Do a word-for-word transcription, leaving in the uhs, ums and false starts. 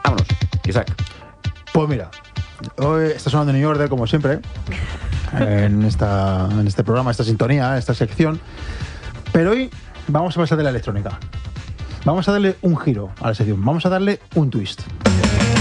Vámonos, Isaac. Pues mira, hoy está sonando New Order, como siempre, en, esta, en este programa, esta sintonía, esta sección. Pero hoy vamos a pasar de la electrónica. Vamos a darle un giro a la sección. Vamos a darle un twist.